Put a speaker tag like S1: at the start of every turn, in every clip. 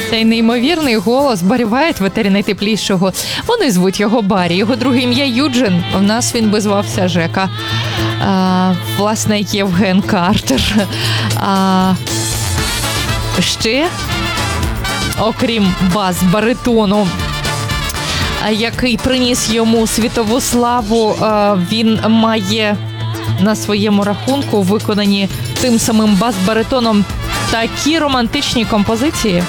S1: Та й неймовірний голос Баррі Вайт в етері найтеплішого. Вони звуть його Баррі, його друге ім'я Юджин. У нас він би звався Жека. Власне, Євген Картер. Ще, окрім бас-баритону, який приніс йому світову славу, він має на своєму рахунку виконані тим самим бас-баритоном такі романтичні композиції.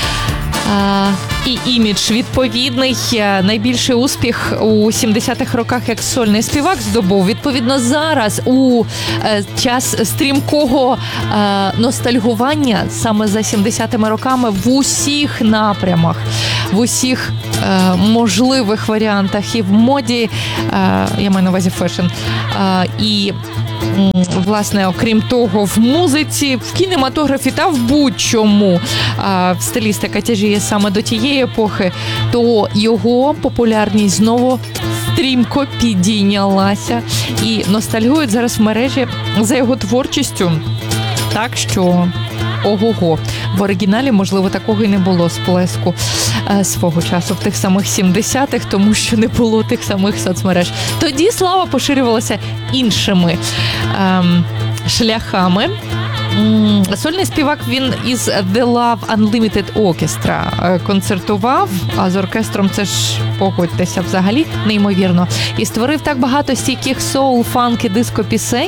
S1: І імідж відповідний. Найбільший успіх у 70-х роках як сольний співак здобув. Відповідно, зараз у час стрімкого ностальгування саме за 70-ми роками в усіх напрямах, в усіх можливих варіантах і в моді, я маю на увазі фешн, і власне, окрім того, в музиці, в кінематографі та в будь-чому стилістика тяжіє саме до тієї епохи, то його популярність знову стрімко підійнялася. І ностальгують зараз в мережі за його творчістю. Так що ого-го. В оригіналі, можливо, такого і не було сплеску свого часу в тих самих 70-х, тому що не було тих самих соцмереж. Тоді слава поширювалася іншими шляхами. Сольний співак, він із The Love Unlimited Orchestra концертував, а з оркестром це ж, погодьтеся, взагалі неймовірно. І створив так багато стійких соул, фанк і диско-пісень.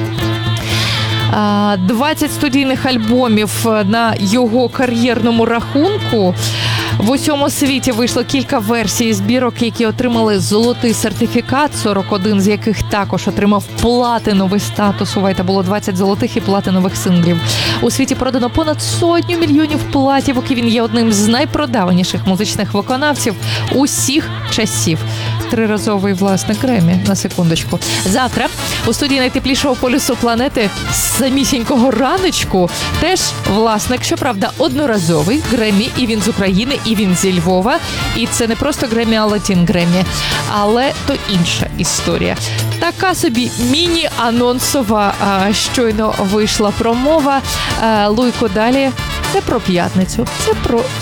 S1: 20 студійних альбомів на його кар'єрному рахунку. В усьому світі вийшло кілька версій збірок, які отримали золотий сертифікат, 41 з яких також отримав платиновий статус. Увайте, було 20 золотих і платинових синглів. У світі продано понад 100 мільйонів платівок, і він є одним з найпродаваніших музичних виконавців усіх часів. Триразовий власник Греммі, на секундочку. Завтра у студії найтеплішого полюсу планети з самісінького раночку теж власник, щоправда, одноразовий Греммі, і він з України, і він зі Львова. І це не просто Греммі, а Латін Греммі. Але то інша історія. Така собі міні-анонсова щойно вийшла промова. Луйко, далі. Це про п'ятницю, це про